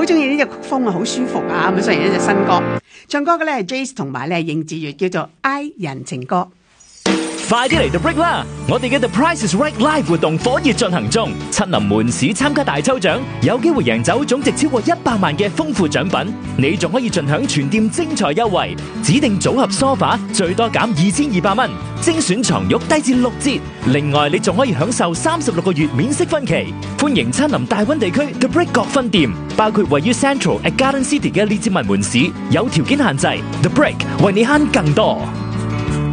中意呢隻曲風啊，好舒服啊，咁所以呢隻新歌，唱歌嘅咧係 Jace 同埋咧應志月，叫做《I 人情歌》。 快啲嚟 The Break 啦！我哋嘅 The Price is Right Live 活動火熱進行中，親臨門市參加大抽獎，有機會贏走總值超過100萬嘅豐富獎品。你仲可以盡享全店精彩優惠，指定組合梳化最多減2200蚊，精選床褥低至6折。另外，你仲可以享受36個月免息分期。歡迎親臨大灣地區 The Break 各分店，包括位於 Central at Garden City 嘅列治文門市，有條件限制。The Break 為你慳更多。